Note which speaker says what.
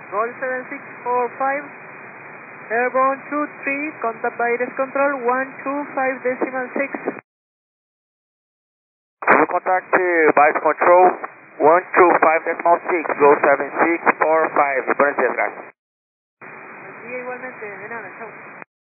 Speaker 1: Roll 7645, airborne 23, contact virus control 125.6.
Speaker 2: Contact Vice Control 125.6, go 7645. Buenos días, gracias.
Speaker 1: Buen día igualmente, de nada, chao.